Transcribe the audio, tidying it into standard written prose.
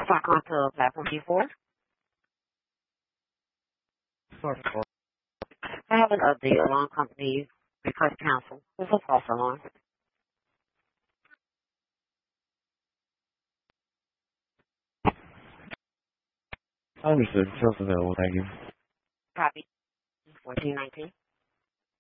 Back onto platform G4. Sorry, call. I have an update alarm company request cancel. This is a false alarm. Understood. Self available. Thank you. Copy 1419.